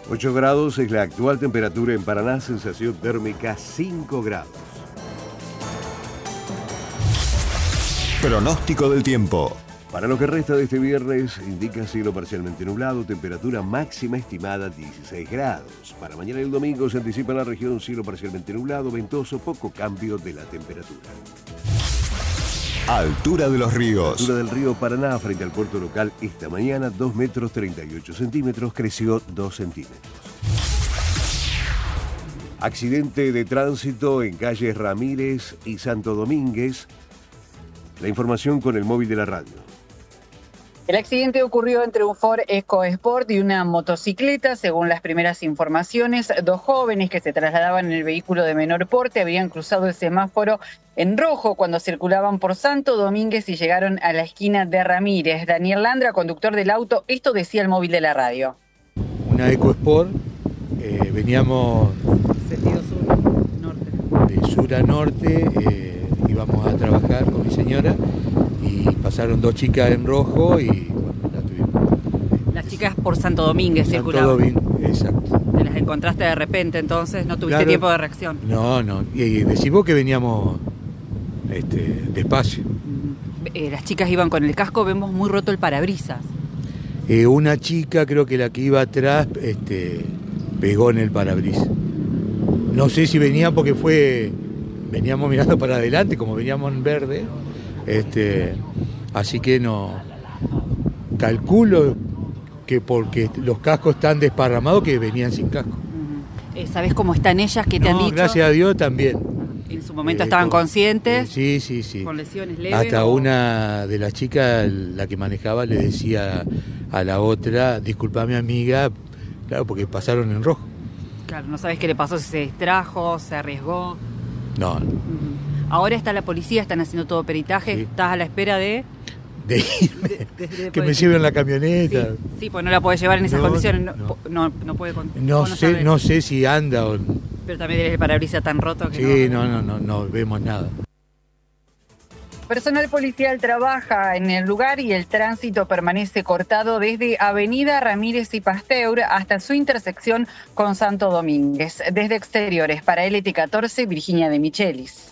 8 grados es la actual temperatura en Paraná, sensación térmica 5 grados. Pronóstico del tiempo. Para lo que resta de este viernes, indica cielo parcialmente nublado, temperatura máxima estimada 16 grados. Para mañana y el domingo se anticipa en la región cielo parcialmente nublado, ventoso, poco cambio de la temperatura. Altura de los ríos. Altura del río Paraná frente al puerto local esta mañana, 2 metros 38 centímetros, creció 2 centímetros. Accidente de tránsito en calles Ramírez y Santo Domínguez. La información con el móvil de la radio. El accidente ocurrió entre un Ford EcoSport y una motocicleta. Según las primeras informaciones, dos jóvenes que se trasladaban en el vehículo de menor porte habían cruzado el semáforo en rojo cuando circulaban por Santo Domínguez y llegaron a la esquina de Ramírez. Daniel Landra, conductor del auto, esto decía el móvil de la radio. Una EcoSport, veníamos Sentido sur-norte. de sur a norte, íbamos a trabajar con mi señora y pasaron dos chicas en rojo y bueno, la tuvimos. Las chicas por Santo Domínguez circulaban. Santo Domínguez, exacto. ¿Te las encontraste de repente entonces? ¿No tuviste Claro. tiempo de reacción? No, y decimos que veníamos despacio. Las chicas iban con el casco, vemos muy roto el parabrisas. Una chica, creo que la que iba atrás, pegó en el parabrisas. No sé si venía porque veníamos mirando para adelante, como veníamos en verde, así que no calculo que porque los cascos están desparramados que venían sin casco. ¿Sabés cómo están ellas? ¿Qué te han dicho? Gracias a Dios también. En su momento estaban conscientes. Sí. Con lesiones leves. Hasta una de las chicas, la que manejaba, le decía a la otra, disculpame amiga, claro, porque pasaron en rojo. Claro, no sabés qué le pasó, si se distrajo, se arriesgó. No. Ahora está la policía, están haciendo todo peritaje, Sí. estás a la espera de irme, que me lleven la camioneta. Sí, pues no la podés llevar en esas condiciones, no. no puede con. No sé si anda o... Pero también tenés el parabrisas tan roto que sí, no vemos nada. Personal policial trabaja en el lugar y el tránsito permanece cortado desde Avenida Ramírez y Pasteur hasta su intersección con Santo Domínguez. Desde Exteriores, para LT14, Virginia de Michelis.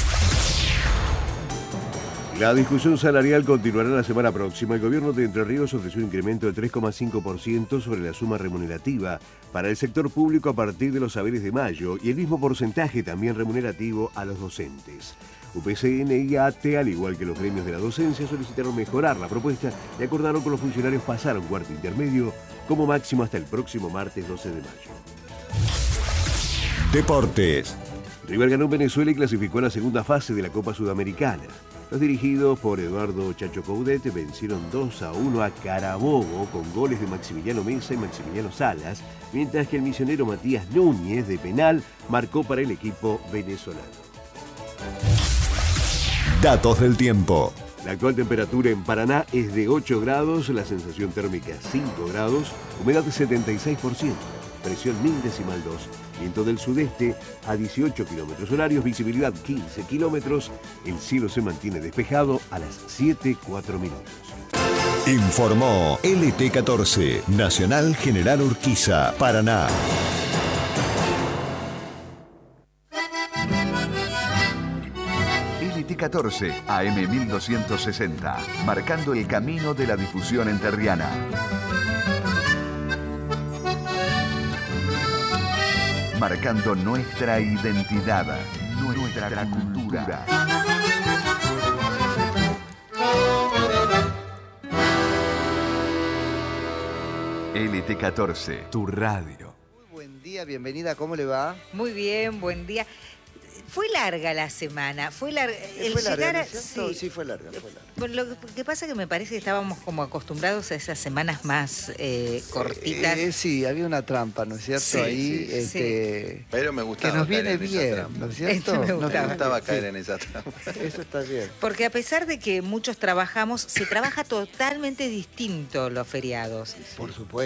La discusión salarial continuará la semana próxima. El gobierno de Entre Ríos ofreció un incremento del 3,5% sobre la suma remunerativa para el sector público a partir de los saberes de mayo y el mismo porcentaje también remunerativo a los docentes. UPCN y ATE, al igual que los gremios de la docencia, solicitaron mejorar la propuesta y acordaron con los funcionarios pasar a un cuarto intermedio como máximo hasta el próximo martes 12 de mayo. Deportes. River ganó en Venezuela y clasificó a la segunda fase de la Copa Sudamericana. Los dirigidos por Eduardo Chacho Coudet vencieron 2-1 a Carabobo con goles de Maximiliano Mesa y Maximiliano Salas, mientras que el misionero Matías Núñez de penal marcó para el equipo venezolano. Datos del tiempo. La actual temperatura en Paraná es de 8 grados, la sensación térmica 5 grados, humedad de 76%, presión 1000 decimal 2, viento del sudeste a 18 kilómetros horarios, visibilidad 15 kilómetros, el cielo se mantiene despejado a las 7:04 minutos. Informó LT14, Nacional General Urquiza, Paraná. LT14, AM 1260, marcando el camino de la difusión enterriana. Marcando nuestra identidad, nuestra cultura. LT14, tu radio. Muy buen día, bienvenida, ¿cómo le va? Muy bien, buen día. Fue larga la semana, fue larga. ¿Fue larga, sí, fue larga. Bueno, lo que pasa es que me parece que estábamos como acostumbrados a esas semanas más cortitas. Sí, había una trampa, ¿no es cierto? Sí, ahí, sí. Pero me gustaba. que nos viene caer en esa bien, trampa. ¿no es cierto? Me gustaba caer en esa trampa. Eso está bien. Porque a pesar de que muchos trabajamos, se trabaja totalmente distinto los feriados. Por supuesto.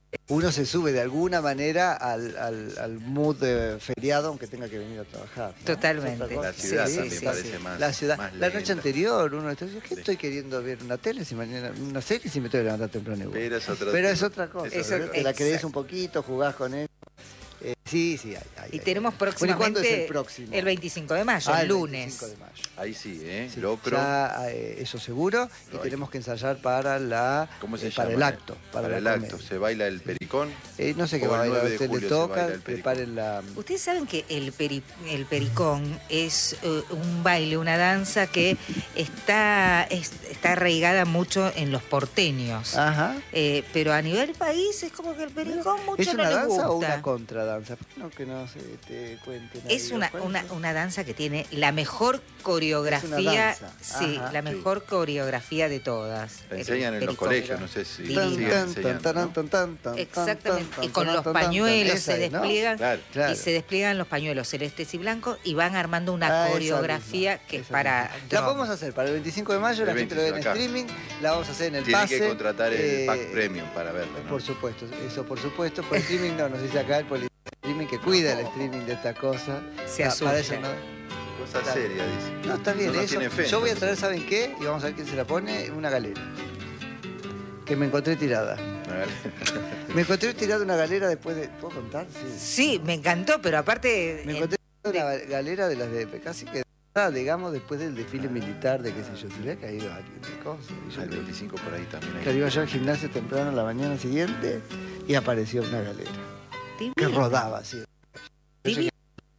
uno se sube de alguna manera al mood feriado, aunque tenga que venir a trabajar, ¿no? Totalmente. La ciudad también parece más. La ciudad. más La noche lenta. anterior uno está diciendo, ¿qué estoy queriendo ver? ¿Una tele? Si mañana, una serie si me tengo que levantar temprano igual. Pero es otro Pero tipo. es otra cosa. Es otra ¿no? cosa. Te la crees Exacto. un poquito, jugás con él. Sí, hay. Y tenemos Bueno, ¿y próximamente cuándo es el próximo? el 25 de mayo, el lunes. 25 de mayo. Ahí sí, ¿eh? Sí, Locro. ya, eso seguro. Y Lo hay. tenemos que ensayar para la ¿Cómo se para llama? el acto. Para la el acto. comedia. ¿Se baila el pericón? No sé qué O va a el bailar. 9 de A usted le julio se toca, baila el pericón. preparen la... Ustedes saben que el pericón es un baile, una danza que está arraigada mucho en los porteños. Ajá. Pero a nivel país es como que el pericón mucho ¿Es no una les danza gusta. o una contradanza? No, que no se te cuente nadie. Es una, ¿Cuál una, es? una danza que tiene la mejor coreografía, Es una danza. sí, Ajá. la mejor coreografía de todas. La el enseñan en los pericón. colegios, no sé si Divino. siguen enseñando, ¿no? Exactamente, y con los pañuelos se despliegan Claro. Claro. y se despliegan los pañuelos celestes y blancos y van armando una Esa coreografía misma, que es esa para misma. La drum. vamos a hacer para el 25 de mayo, la El gente lo ve en 25 acá. streaming, la vamos a hacer en el Tiene pase. que contratar el pack eh, premium para verlo, ¿no? Por supuesto, eso por supuesto. Por streaming no nos dice acá el policía de streaming que cuida el streaming de esta cosa. Se Ah, asusta. para eso no. Cosa Claro. seria, dice. No, está bien, No eso. tiene fe, Yo voy a entonces. traer, ¿saben qué? Y vamos a ver quién se la pone, una galera. Que me encontré tirada. A ver. Me encontré tirada una galera después de... ¿Puedo contar? Sí. Sí, me encantó, pero aparte Me encontré una galera de las de casi que digamos después del desfile militar de qué sé yo, se le ha caído a alguien de cosas. Y yo Al creo 25 por ahí también hay. que iba yo al gimnasio temprano la mañana siguiente y apareció una galera que divino, rodaba así. divino,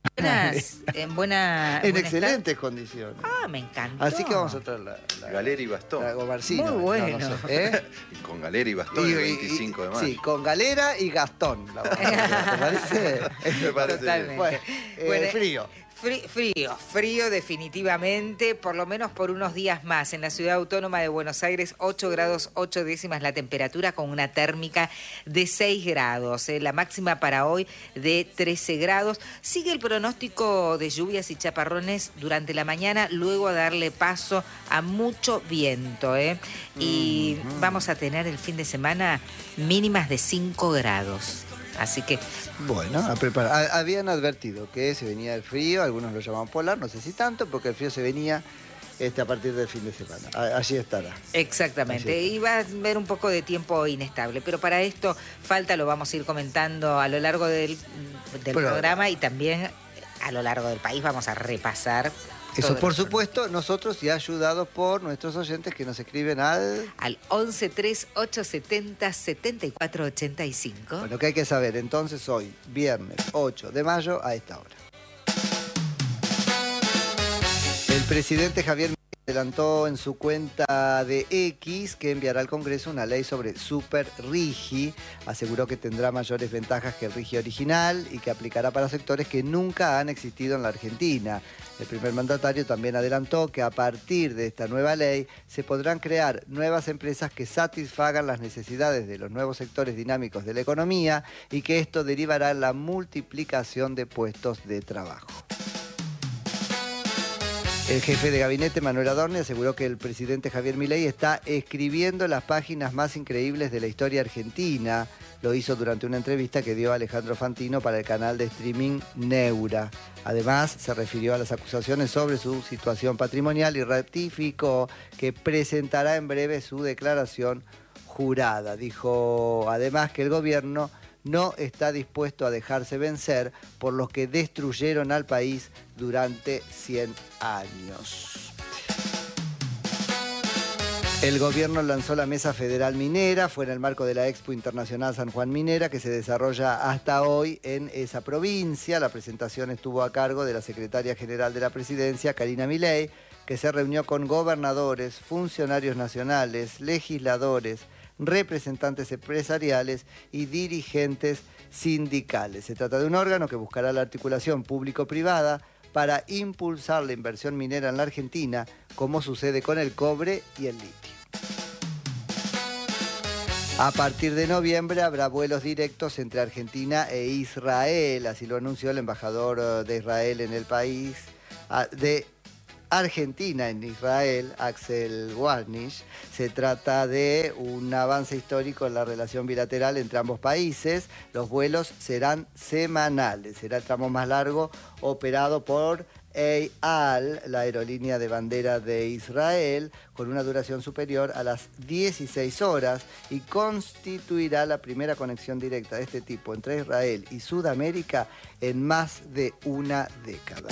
en buena En buen excelentes condiciones. estado. Ah, me encantó. Así que vamos a traer la Galera y bastón. la gomarcina. Muy bueno. ¿eh? Con galera y bastón el 25 de mayo. Sí, con galera y Gastón. La vamos a hacer, ¿te parece? Me parece Totalmente. Bueno, Bueno, frío. Frío definitivamente, por lo menos por unos días más. En la ciudad autónoma de Buenos Aires, 8 grados 8 décimas la temperatura con una térmica de 6 grados. La máxima para hoy de 13 grados. Sigue el pronóstico de lluvias y chaparrones durante la mañana, luego a darle paso a mucho viento. Y vamos a tener el fin de semana mínimas de 5 grados. Así que Bueno, a preparar. Habían advertido que se venía el frío, algunos lo llaman polar, no sé si tanto, porque el frío se venía a partir del fin de semana. Allí estará. exactamente, Así es. y va a haber un poco de tiempo inestable, pero para esto falta, lo vamos a ir comentando a lo largo del programa y también a lo largo del país vamos a repasar. Eso, todo por el- supuesto, nosotros y ayudados por nuestros oyentes que nos escriben al... Al 1138707485. Bueno, que hay que saber, entonces hoy, viernes 8 de mayo, a esta hora. El presidente Javier Milei adelantó en su cuenta de X que enviará al Congreso una ley sobre Super Rigi. Aseguró que tendrá mayores ventajas que el Rigi original y que aplicará para sectores que nunca han existido en la Argentina. El primer mandatario también adelantó que a partir de esta nueva ley se podrán crear nuevas empresas que satisfagan las necesidades de los nuevos sectores dinámicos de la economía y que esto derivará en la multiplicación de puestos de trabajo. El jefe de gabinete, Manuel Adorni, aseguró que el presidente Javier Milei está escribiendo las páginas más increíbles de la historia argentina. Lo hizo durante una entrevista que dio Alejandro Fantino para el canal de streaming Neura. Además, se refirió a las acusaciones sobre su situación patrimonial y ratificó que presentará en breve su declaración jurada. Dijo además que el gobierno no está dispuesto a dejarse vencer por los que destruyeron al país durante 100 años. El gobierno lanzó la Mesa Federal Minera, fue en el marco de la Expo Internacional San Juan Minera, que se desarrolla hasta hoy en esa provincia. La presentación estuvo a cargo de la secretaria general de la presidencia, Karina Milei, que se reunió con gobernadores, funcionarios nacionales, legisladores, representantes empresariales y dirigentes sindicales. Se trata de un órgano que buscará la articulación público-privada para impulsar la inversión minera en la Argentina, como sucede con el cobre y el litio. A partir de noviembre habrá vuelos directos entre Argentina e Israel, así lo anunció el embajador de Israel en el país, Argentina en Israel, Axel Warnish. Se trata de un avance histórico en la relación bilateral entre ambos países. Los vuelos serán semanales. Será el tramo más largo operado por El Al, la aerolínea de bandera de Israel, con una duración superior a las 16 horas y constituirá la primera conexión directa de este tipo entre Israel y Sudamérica en más de una década.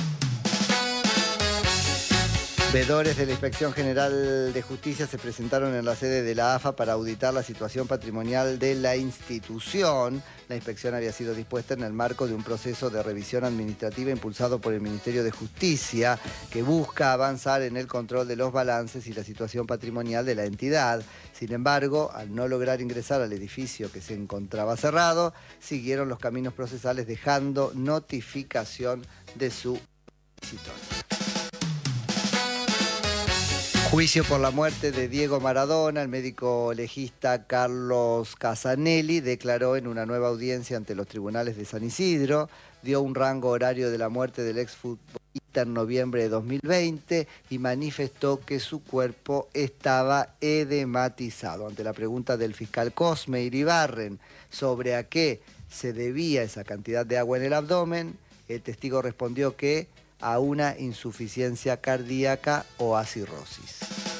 Veedores de la Inspección General de Justicia se presentaron en la sede de la AFA para auditar la situación patrimonial de la institución. La inspección había sido dispuesta en el marco de un proceso de revisión administrativa impulsado por el Ministerio de Justicia, que busca avanzar en el control de los balances y la situación patrimonial de la entidad. Sin embargo, al no lograr ingresar al edificio que se encontraba cerrado, siguieron los caminos procesales dejando notificación de su visitoria. Juicio por la muerte de Diego Maradona. El médico legista Carlos Casanelli declaró en una nueva audiencia ante los tribunales de San Isidro, dio un rango horario de la muerte del exfutbolista en noviembre de 2020 y manifestó que su cuerpo estaba edematizado. Ante la pregunta del fiscal Cosme Iribarren sobre a qué se debía esa cantidad de agua en el abdomen, el testigo respondió que a una insuficiencia cardíaca o a cirrosis.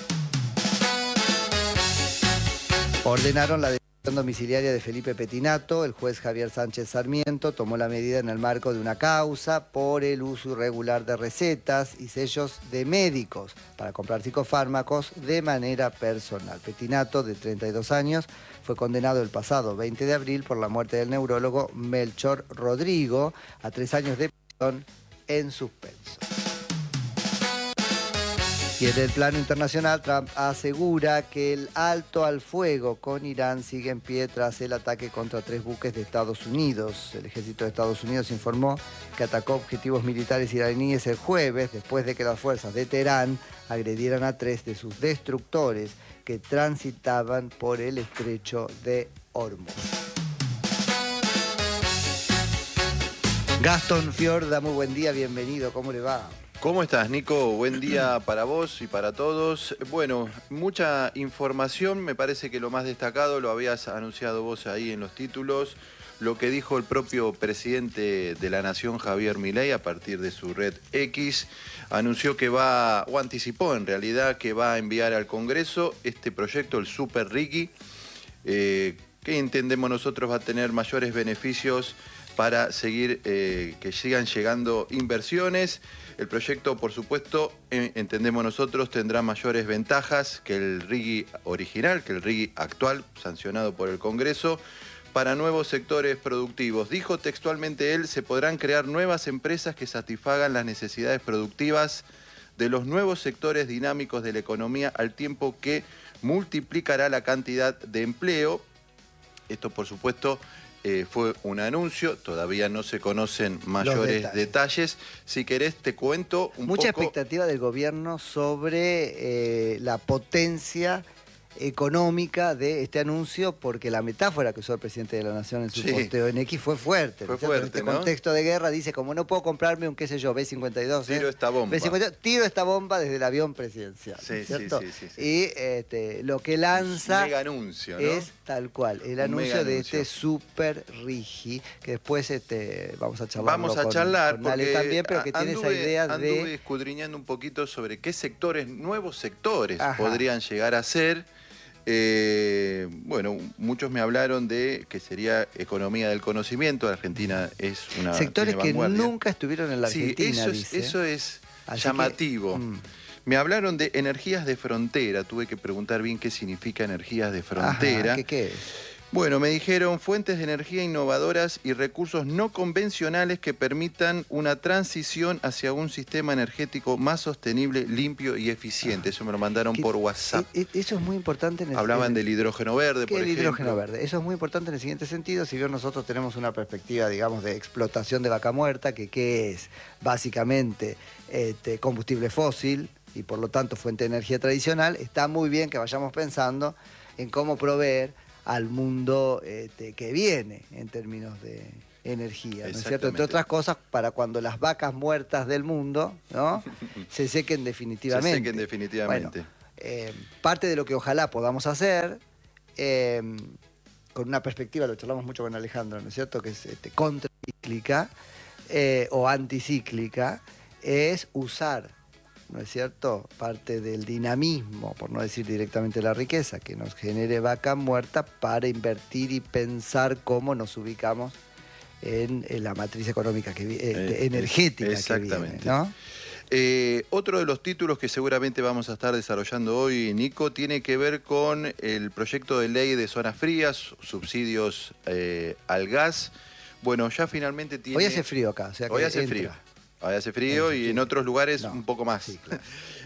Ordenaron la detención domiciliaria de Felipe Pettinato. El juez Javier Sánchez Sarmiento tomó la medida en el marco de una causa por el uso irregular de recetas y sellos de médicos para comprar psicofármacos de manera personal. Pettinato, de 32 años, fue condenado el pasado 20 de abril por la muerte del neurólogo Melchor Rodrigo a 3 años de prisión en suspenso. Y en el plano internacional, Trump asegura que el alto al fuego con Irán sigue en pie tras el ataque contra 3 buques de Estados Unidos. El ejército de Estados Unidos informó que atacó objetivos militares iraníes el jueves, después de que las fuerzas de Teherán agredieran a 3 de sus destructores que transitaban por el estrecho de Hormuz. Gastón Fiorda, muy buen día, bienvenido, ¿cómo le va? ¿Cómo estás, Nico? Buen día para vos y para todos. Bueno, mucha información, me parece que lo más destacado lo habías anunciado vos ahí en los títulos, lo que dijo el propio presidente de la Nación, Javier Milei, a partir de su red X, anunció que va, o anticipó en realidad, que va a enviar al Congreso este proyecto, el Super Riqui, que entendemos nosotros va a tener mayores beneficios para seguir, que sigan llegando inversiones. El proyecto, por supuesto, entendemos nosotros, tendrá mayores ventajas que el RIGI original, que el RIGI actual, sancionado por el Congreso, para nuevos sectores productivos. Dijo textualmente él, se podrán crear nuevas empresas que satisfagan las necesidades productivas de los nuevos sectores dinámicos de la economía, al tiempo que multiplicará la cantidad de empleo. Esto, por supuesto, fue un anuncio, todavía no se conocen mayores detalles. Si querés te cuento un poco. Mucha expectativa del gobierno sobre la potencia económica de este anuncio, porque la metáfora que usó el presidente de la Nación en su posteo en X fue fuerte. Fue fuerte, en este ¿no? contexto de guerra dice, como no puedo comprarme un, qué sé yo, B-52. Tiro esta bomba. B-52, tiro esta bomba desde el avión presidencial. Sí, ¿cierto? sí. Y lo que lanza mega anuncio, ¿no? es tal cual, el anuncio de este Super Rigi, que después vamos a charlar. Vamos a charlar con porque Ale también, pero que tiene esa idea anduve escudriñando un poquito sobre qué sectores, nuevos sectores podrían llegar a ser. Bueno, muchos me hablaron de que sería economía del conocimiento. Argentina es una sectores que nunca estuvieron en la Argentina. Sí, eso es llamativo. Me hablaron de energías de frontera. Tuve que preguntar bien qué significa energías de frontera. ¿Qué es? Bueno, me dijeron fuentes de energía innovadoras y recursos no convencionales que permitan una transición hacia un sistema energético más sostenible, limpio y eficiente. Eso me lo mandaron por WhatsApp. Eso es muy importante. Hablaban del hidrógeno verde, por ejemplo. El hidrógeno verde. Eso es muy importante en el siguiente sentido. Si bien nosotros tenemos una perspectiva, digamos, de explotación de vaca muerta, que es básicamente combustible fósil y por lo tanto fuente de energía tradicional, está muy bien que vayamos pensando en cómo proveer al mundo que viene en términos de energía, ¿no es cierto? Entre otras cosas, para cuando las vacas muertas del mundo, ¿no? se sequen definitivamente. Se sequen definitivamente. Bueno, parte de lo que ojalá podamos hacer, con una perspectiva, lo charlamos mucho con Alejandro, ¿no es cierto?, que es contracíclica o anticíclica, es usar, ¿no es cierto?, parte del dinamismo, por no decir directamente la riqueza, que nos genere vaca muerta para invertir y pensar cómo nos ubicamos en la matriz económica energética exactamente. que viene, ¿no? Otro de los títulos que seguramente vamos a estar desarrollando hoy, Nico, tiene que ver con el proyecto de ley de zonas frías, subsidios al gas. Bueno, ya finalmente tiene... Hoy hace frío acá. O sea que hoy hace entra. frío. Hoy hace frío y en otros lugares un poco más. Sí, claro.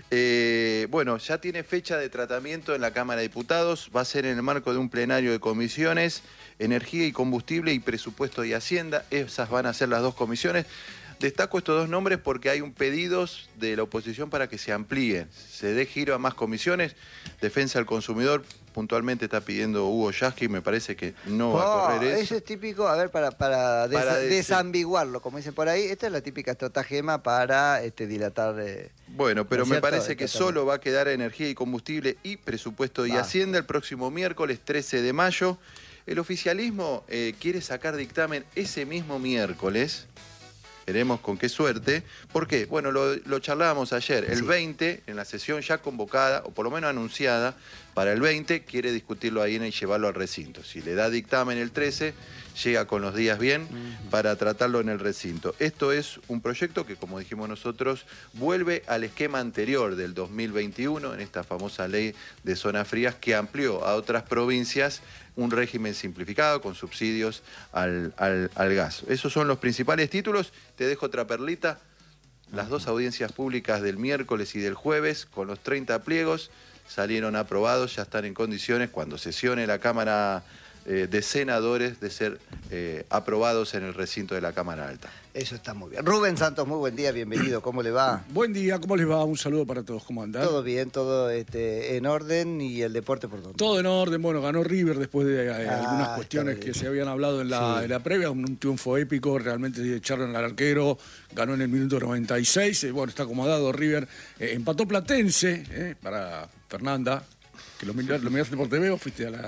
Bueno, ya tiene fecha de tratamiento en la Cámara de Diputados. Va a ser en el marco de un plenario de comisiones, Energía y Combustible y Presupuesto y Hacienda. Esas van a ser las dos comisiones. Destaco estos dos nombres porque hay un pedido de la oposición para que se amplíen, se dé giro a más comisiones. Defensa del consumidor puntualmente está pidiendo Hugo Yasky, me parece que no va a correr eso. Eso es típico, a ver, para desambiguarlo, como dicen por ahí, esta es la típica estratagema para dilatar... Bueno, pero ¿no es me cierto? parece que solo va a quedar Energía y Combustible y Presupuesto y Hacienda el próximo miércoles 13 de mayo. El oficialismo quiere sacar dictamen ese mismo miércoles. Veremos con qué suerte. ¿Por qué? Bueno, lo charlábamos ayer. El 20, en la sesión ya convocada, o por lo menos anunciada, para el 20, quiere discutirlo ahí y llevarlo al recinto. Si le da dictamen el 13, llega con los días bien para tratarlo en el recinto. Esto es un proyecto que, como dijimos nosotros, vuelve al esquema anterior del 2021, en esta famosa ley de zonas frías, que amplió a otras provincias un régimen simplificado con subsidios al gas. Esos son los principales títulos. Te dejo otra perlita. Las dos audiencias públicas del miércoles y del jueves, con los 30 pliegos, salieron aprobados, ya están en condiciones, cuando sesione la Cámara de Senadores, de ser aprobados en el recinto de la Cámara Alta. Eso está muy bien. Rubén Santos, muy buen día, bienvenido, ¿cómo le va? Buen día, ¿cómo les va? Un saludo para todos, ¿cómo andan? Todo bien, todo en orden, y el deporte por dónde. Todo en orden, bueno, ganó River después de algunas cuestiones que se habían hablado en la previa, un triunfo épico, realmente echaron al arquero, ganó en el minuto 96, bueno, está acomodado River, empató Platense, para Fernanda, que lo miraste por TV o fuiste a la...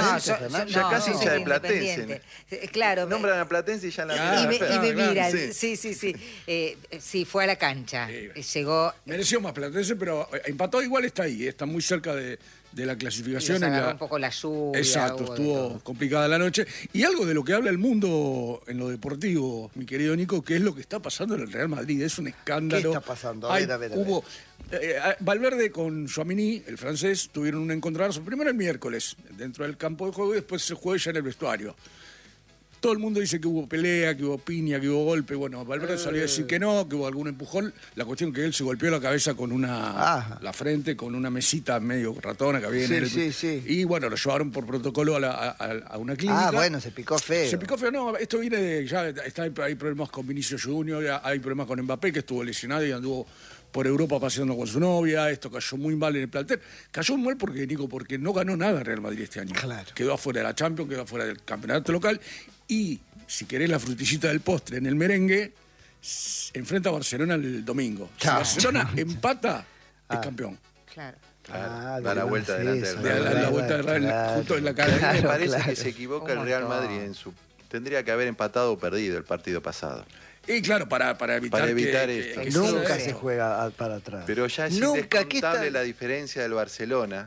Ya casi hincha de Platense. Claro. Nombran a Platense y ya la y me miran. Sí. Sí, fue a la cancha. Llegó... Mereció más Platense, pero empató, igual está ahí, está muy cerca de la clasificación. Y agarró un poco la lluvia. Exacto, estuvo complicada la noche. Y algo de lo que habla el mundo en lo deportivo, mi querido Nico, que es lo que está pasando en el Real Madrid. Es un escándalo. ¿Qué está pasando? A ver. Hubo... Valverde con Tchouaméni, el francés, tuvieron un encontronazo primero el miércoles dentro del campo de juego y después se juega ya en el vestuario. Todo el mundo dice que hubo pelea, que hubo piña, que hubo golpe. Bueno, Valverde salió a decir que no, que hubo algún empujón. La cuestión es que él se golpeó la cabeza con la frente, con una mesita medio ratona que había en el... Sí. Y bueno, lo llevaron por protocolo a una clínica. Bueno, se picó feo. Se picó feo, no, esto viene de... Ya hay problemas con Vinicius Junior, hay problemas con Mbappé, que estuvo lesionado y anduvo por Europa paseando con su novia. Esto cayó muy mal en el plantel. Cayó muy mal porque no ganó nada Real Madrid este año. Claro. Quedó afuera de la Champions, quedó afuera del campeonato local. Y, si querés la frutillita del postre en el merengue, enfrenta a Barcelona el domingo. Si Barcelona empata, es campeón. Claro. Da la vuelta delante del Real. Da la vuelta justo en la cara. Me parece que se equivoca el Real Madrid tendría que haber empatado o perdido el partido pasado. Y claro, para evitar esto. Nunca se juega para atrás. Pero ya es indescontable la diferencia del Barcelona.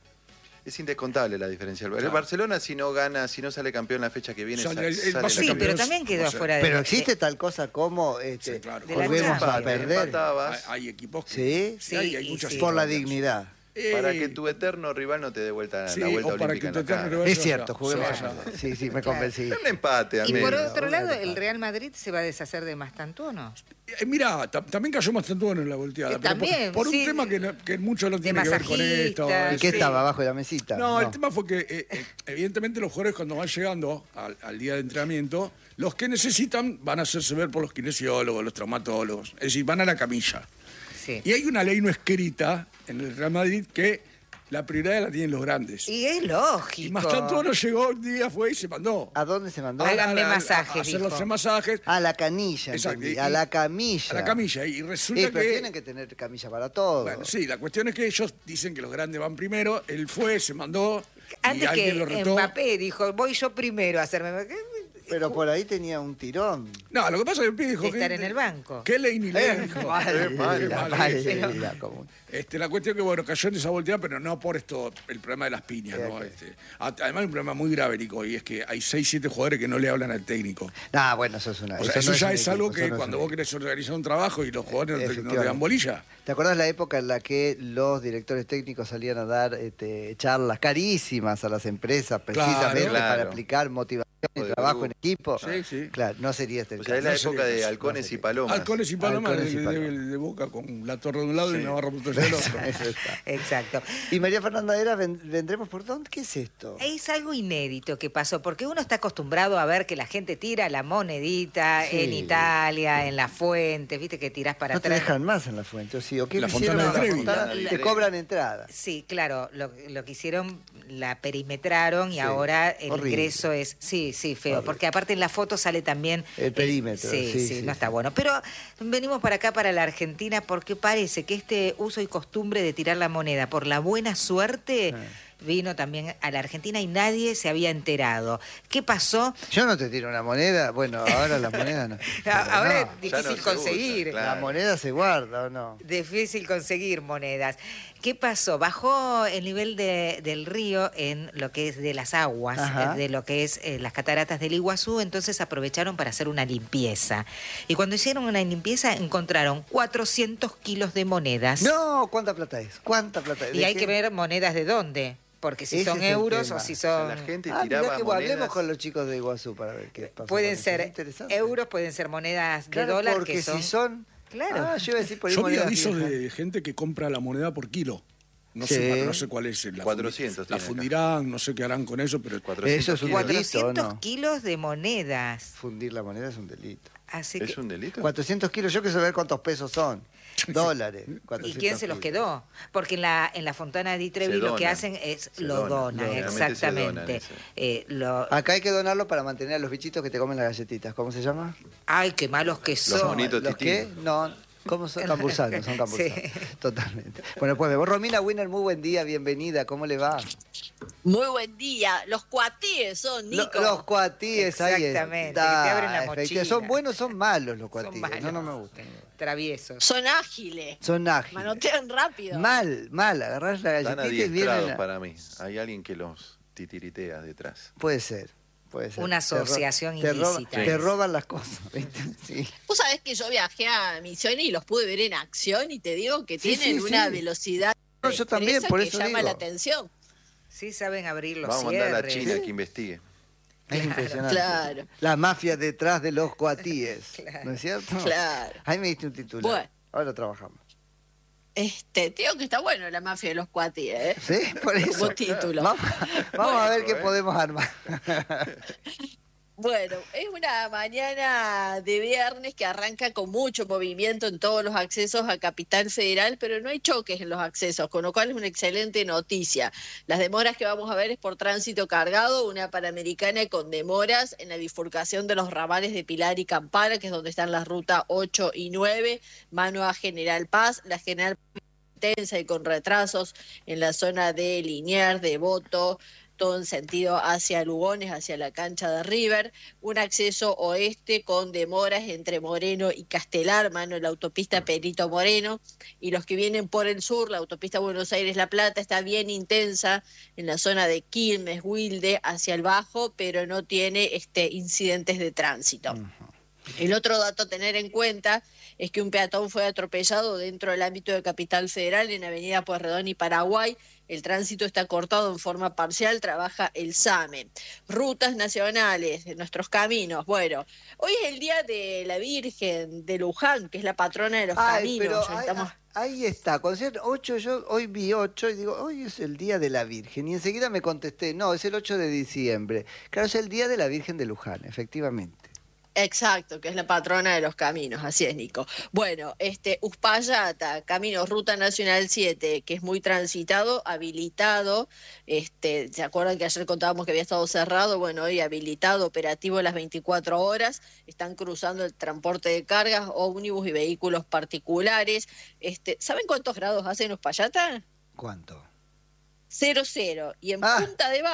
Es indescontable la diferencia. El Barcelona, si no gana, si no sale campeón la fecha que viene, sale sí, pero también quedó afuera de... Pero existe tal cosa como volvemos a perder. Hay equipos que... Sí, hay muchas por la dignidad. Para que tu eterno rival no te dé vuelta la vuelta olímpica en la cara. Es cierto, juguemos. Sí, me convencí. Un empate, y por otro lado, ¿el Real Madrid se va a deshacer de Mastantuono? Mira, también cayó Mastantuono en la volteada. También, por un tema que mucho no tiene que ver con esto. ¿Y qué estaba abajo de la mesita? No, el tema fue que evidentemente los jugadores cuando van llegando al día de entrenamiento, los que necesitan van a hacerse ver por los kinesiólogos, los traumatólogos. Es decir, van a la camilla. Sí. Y hay una ley no escrita en el Real Madrid que la prioridad la tienen los grandes. Y es lógico. Y más tanto no llegó un día, fue y se mandó. ¿A dónde se mandó? Háganme masajes, a hacer dijo. los masajes. A la canilla, Exacto, entendí. A la camilla. A la camilla. Y resulta pero que... tienen que tener camilla para todo. Bueno, sí, la cuestión es que ellos dicen que los grandes van primero, él fue, se mandó, y Antes alguien que lo retó. Mbappé dijo, voy yo primero a hacerme... Pero por ahí tenía un tirón. No, lo que pasa es que el pibe dijo De estar en el banco. ¿Qué ley ni ley? Dijo. Como... La cuestión es que, bueno, cayó en esa volteada, pero no por esto, el problema de las piñas, ¿no? Además hay un problema muy grave, Nico, y es que hay 6, 7 jugadores que no le hablan al técnico. No, bueno, eso es una... O sea, eso ya es algo que cuando vos querés organizar un trabajo y los jugadores no te dan bolilla. ¿Te acordás la época en la que los directores técnicos salían a dar charlas carísimas a las empresas precisamente para aplicar motivación y trabajo en equipo? Sí, sí. Claro, no sería este el O sea, es la época de halcones y palomas. Halcones y palomas de Boca con la torre de un lado y Navarro Montoya del otro. Exacto. Y María Fernanda Era, ¿vendremos por dónde? ¿Qué es esto? Es algo inédito que pasó, porque uno está acostumbrado a ver que la gente tira la monedita en Italia, en la fuente, viste que tirás para no atrás. No te dejan más en la fuente, ¿o sí? ¿O qué la hicieron? Fontana de Trevi. Te cobran entrada. Sí, claro, lo que hicieron, la perimetraron y ahora el ingreso es... Sí, feo, horrible. Porque aparte en la foto sale también... El perímetro. Sí, no está bueno. Pero venimos para acá, para la Argentina, porque parece que este uso y costumbre de tirar la moneda por la buena suerte... vino también a la Argentina y nadie se había enterado. ¿Qué pasó? Yo no te tiro una moneda, bueno, ahora la moneda no. Ahora es difícil conseguir. Usa, claro. La moneda se guarda, ¿o no? Difícil conseguir monedas. ¿Qué pasó? Bajó el nivel del río en lo que es de las aguas, de lo que es las cataratas del Iguazú, entonces aprovecharon para hacer una limpieza. Y cuando hicieron una limpieza encontraron 400 kilos de monedas. No, ¿cuánta plata es? ¿Cuánta plata es? Y hay que ver monedas de dónde. Porque si son euros o si son... O sea, la gente tiraba que monedas. Hablemos con los chicos de Iguazú para ver qué pasa. Pueden ser euros, pueden ser monedas de dólar. Porque que son... si son... Claro. Yo iba a decir por ahí yo vi monedas avisos viejas. de gente que compra la moneda por kilo. No sé cuál es. 400 la fundirán, no sé qué harán con eso, pero... Eso es un delito, 400 ¿no? kilos de monedas. Fundir la moneda es un delito. Así ¿Es un delito? 400 kilos, yo quiero saber cuántos pesos son. Dólares. ¿Y quién se los quedó? Porque en la Fontana di Trevi lo que hacen es lo donan, exactamente. Acá hay que donarlo para mantener a los bichitos que te comen las galletitas. ¿Cómo se llama? Ay, qué malos que son. Los monitos ¿Los qué? No, ¿cómo son? Campursanos, son campursanos. Sí. Totalmente. Bueno, pues vos, Romina Winner, muy buen día, bienvenida. ¿Cómo le va? Muy buen día. Los cuatíes son, Nico. Los cuatíes, ahí exactamente, que te abren la mochila. ¿Son buenos o son malos los cuatíes? No me gustan. Traviesos. Son ágiles. Manotean rápido. Mal. Agarrás la galletita y vienen... para mí. Hay alguien que los titiritea detrás. Puede ser. Una asociación ilícita. Te roban las cosas. ¿Viste? Sí. Vos sabés que yo viajé a Misiones y los pude ver en acción y te digo que tienen una velocidad yo también, por eso que llama digo. la atención. Sí saben abrir los Vamos cierres. a mandar a la China que investigue. Es impresionante. Claro. La mafia detrás de los cuatíes. Claro. ¿No es cierto? Claro. Ahí me diste un titular. Bueno. Ahora trabajamos. Te digo que está bueno la mafia de los cuatíes, ¿eh? Sí, por eso. Como título. Vamos a ver qué podemos armar. Bueno, es una mañana de viernes que arranca con mucho movimiento en todos los accesos a Capital Federal, pero no hay choques en los accesos, con lo cual es una excelente noticia. Las demoras que vamos a ver es por tránsito cargado, una Panamericana con demoras en la bifurcación de los ramales de Pilar y Campana, que es donde están las rutas 8 y 9, mano a General Paz, la General Paz intensa y con retrasos en la zona de Liniers, Devoto, todo en sentido hacia Lugones, hacia la cancha de River, un acceso oeste con demoras entre Moreno y Castelar, mano la autopista Perito Moreno, y los que vienen por el sur, la autopista Buenos Aires-La Plata, está bien intensa en la zona de Quilmes, Wilde, hacia el Bajo, pero no tiene incidentes de tránsito. El otro dato a tener en cuenta es que un peatón fue atropellado dentro del ámbito de Capital Federal en Avenida Pueyrredón y Paraguay. El tránsito está cortado en forma parcial, trabaja el SAME. Rutas nacionales de nuestros caminos. Bueno, hoy es el día de la Virgen de Luján, que es la patrona de los caminos. Pero ahí está, cuando decían 8, yo hoy vi 8 y digo, hoy es el día de la Virgen. Y enseguida me contesté, no, es el 8 de diciembre. Claro, es el día de la Virgen de Luján, efectivamente. Exacto, que es la patrona de los caminos, así es, Nico. Bueno, Uspallata, camino Ruta Nacional 7, que es muy transitado, habilitado. ¿Se acuerdan que ayer contábamos que había estado cerrado? Bueno, hoy habilitado, operativo las 24 horas. Están cruzando el transporte de cargas, ómnibus y vehículos particulares. ¿Saben cuántos grados hace en Uspallata? ¿Cuánto? 0,0. Y en Punta de